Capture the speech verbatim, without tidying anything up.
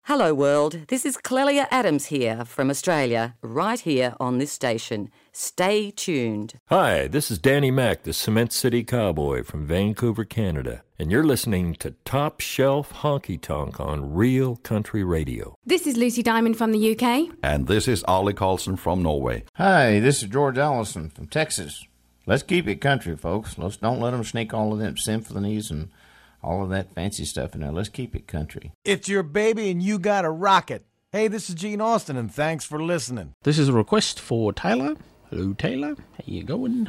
Hello world, this is Clelia Adams here from Australia, right here on this station. Stay tuned. Hi, this is Danny Mac, the Cement City Cowboy from Vancouver, Canada, and you're listening to Top Shelf Honky Tonk on Real Country Radio. This is Lucy Diamond from the U K. And this is Ollie Carlson from Norway. Hi, this is George Allison from Texas. Let's keep it country, folks. Let's don't let them sneak all of them symphonies and all of that fancy stuff in there. Let's keep it country. It's your baby and you gotta rock it. Hey, this is Gene Austin and thanks for listening. This is a request for Taylor. Hello, Taylor. How you going?